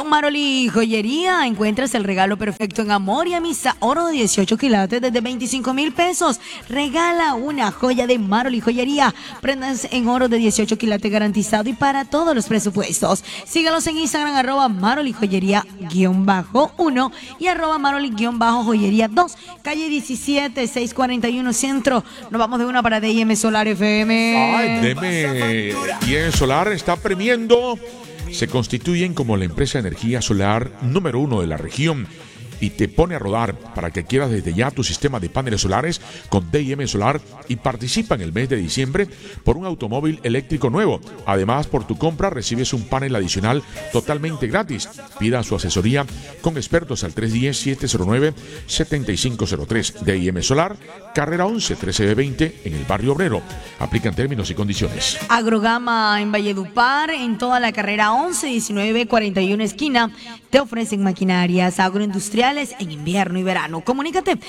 Con Maroli Joyería encuentras el regalo perfecto en amor y amistad. Oro de 18 quilates desde 25,000 pesos. Regala una joya de Maroli Joyería. Prendas en oro de 18 quilates garantizado y para todos los presupuestos. Sígalos en Instagram @Maroli Joyería_1 y @Maroli_Joyería 2. Calle 17, 641 Centro. Nos vamos de una para DM Solar FM. Ay, DM Solar está premiando. Se constituyen como la empresa de energía solar número 1 de la región y te pone a rodar para que adquieras desde ya tu sistema de paneles solares con DM Solar y participa en el mes de diciembre por un automóvil eléctrico nuevo. Además, por tu compra recibes un panel adicional totalmente gratis. Pida su asesoría con expertos al 310-709-7503. DM Solar, carrera 11 13B20 en el barrio Obrero. Aplican términos y condiciones. Agrogama en Valledupar, en toda la carrera 11 19B41 esquina, te ofrecen maquinarias agroindustriales en invierno y verano. Comunícate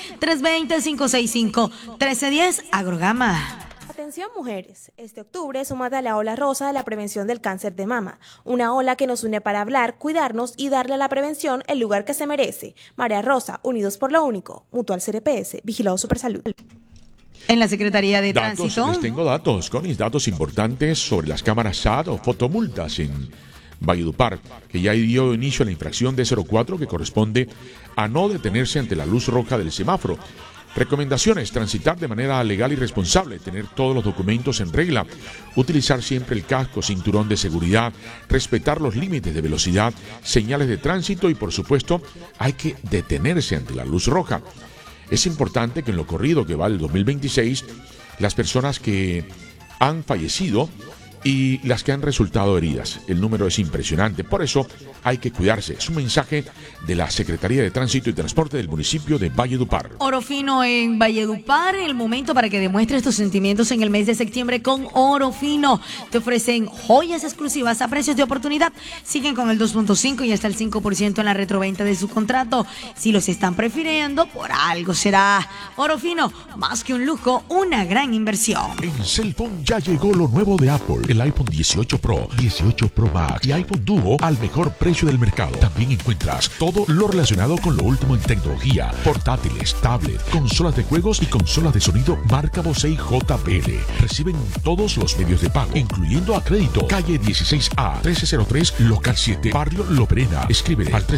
320-565-1310. Agrogama. Atención mujeres, este octubre súmate a la ola rosa de la prevención del cáncer de mama, una ola que nos une para hablar, cuidarnos y darle a la prevención el lugar que se merece. Marea Rosa, unidos por lo único. Mutual CRPS, Vigilado Supersalud. En la Secretaría de Tránsito. Les tengo datos, con mis datos importantes sobre las cámaras SAT o fotomultas en Valledupar, que ya dio inicio a la infracción de 04 que corresponde a no detenerse ante la luz roja del semáforo. Recomendaciones: transitar de manera legal y responsable, tener todos los documentos en regla, utilizar siempre el casco, cinturón de seguridad, respetar los límites de velocidad, señales de tránsito y por supuesto hay que detenerse ante la luz roja. Es importante que en lo corrido que va del 2026, las personas que han fallecido y las que han resultado heridas, el número es impresionante, por eso hay que cuidarse. Es un mensaje de la Secretaría de Tránsito y Transporte del municipio de Valledupar. Oro Fino en Valledupar, el momento para que demuestres tus sentimientos en el mes de septiembre con Oro Fino. Te ofrecen joyas exclusivas a precios de oportunidad. Siguen con el 2.5 y hasta el 5% en la retroventa de su contrato. Si los están prefiriendo, por algo será. Oro Fino, más que un lujo, una gran inversión. En Cellphone ya llegó lo nuevo de Apple. El iPhone 18 Pro, 18 Pro Max y iPhone Duo al mejor precio del mercado. También encuentras todo lo relacionado con lo último en tecnología, portátiles, tablet, consolas de juegos y consolas de sonido marca Bose y JBL. Reciben todos los medios de pago, incluyendo a crédito. Calle 16A, 1303, local 7, barrio Loperena. Escríbele al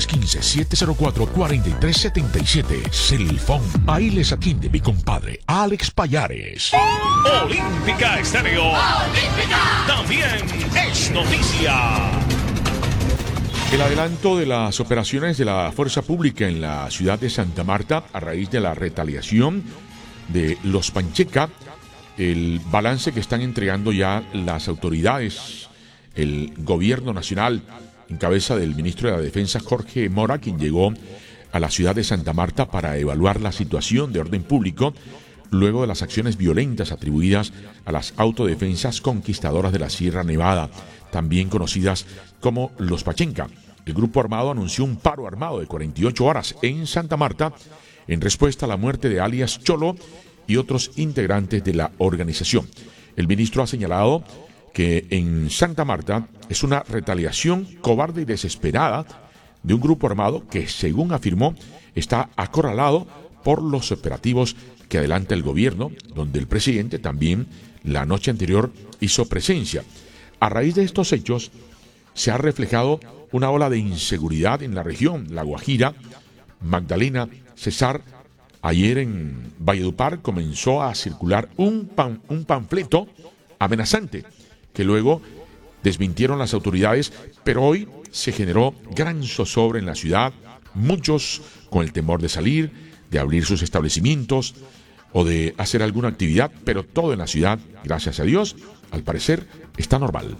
315-704-4377. Cellphone. Ahí les atiende mi compadre Alex Payares. Olímpica Estéreo. Olímpica. También es noticia. El adelanto de las operaciones de la Fuerza Pública en la ciudad de Santa Marta a raíz de la retaliación de los Pancheca, el balance que están entregando ya las autoridades, el gobierno nacional, en cabeza del ministro de la Defensa Jorge Mora, quien llegó a la ciudad de Santa Marta para evaluar la situación de orden público luego de las acciones violentas atribuidas a las autodefensas conquistadoras de la Sierra Nevada, también conocidas como los Pachenca. El grupo armado anunció un paro armado de 48 horas en Santa Marta en respuesta a la muerte de alias Cholo y otros integrantes de la organización. El ministro ha señalado que en Santa Marta es una retaliación cobarde y desesperada de un grupo armado que, según afirmó, está acorralado por los operativos que adelanta el gobierno, donde el presidente también la noche anterior hizo presencia. A raíz de estos hechos se ha reflejado una ola de inseguridad en la región. La Guajira, Magdalena, Cesar. Ayer en Valledupar comenzó a circular un panfleto amenazante que luego desmintieron las autoridades, pero hoy se generó gran zozobra en la ciudad, muchos con el temor de salir, de abrir sus establecimientos o de hacer alguna actividad, pero todo en la ciudad, gracias a Dios, al parecer está normal.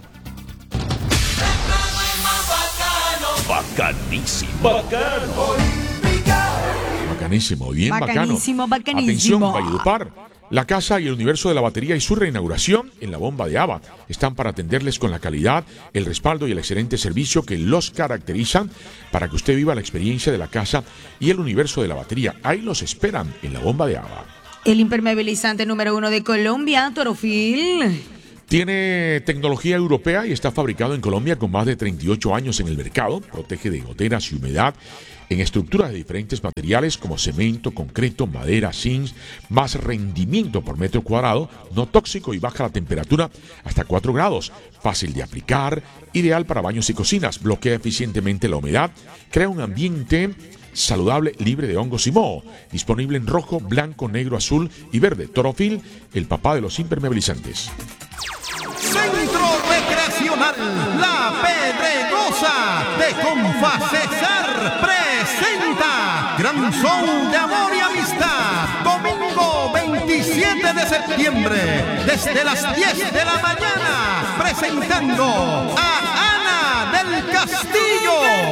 Bacanísimo. Bacano. Bacanísimo, bien Bacanísimo, bacano. bacanísimo. Atención, Valledupar. La Casa y el Universo de la Batería y su reinauguración en la Bomba de Aba están para atenderles con la calidad, el respaldo y el excelente servicio que los caracterizan para que usted viva la experiencia de la Casa y el Universo de la Batería. Ahí los esperan en la Bomba de Aba. El impermeabilizante número 1 de Colombia, Torofil. Tiene tecnología europea y está fabricado en Colombia con más de 38 años en el mercado. Protege de goteras y humedad en estructuras de diferentes materiales como cemento, concreto, madera, zinc, más rendimiento por metro cuadrado, no tóxico y baja la temperatura hasta 4 grados. Fácil de aplicar, ideal para baños y cocinas, bloquea eficientemente la humedad, crea un ambiente saludable, libre de hongos y moho. Disponible en rojo, blanco, negro, azul y verde. Torofil, el papá de los impermeabilizantes. Centro Recreacional La Pedregosa de Confacesar presenta Gran Show de Amor y Amistad. Domingo 27 de septiembre, desde las 10 de la mañana, presentando a Ana del Castillo.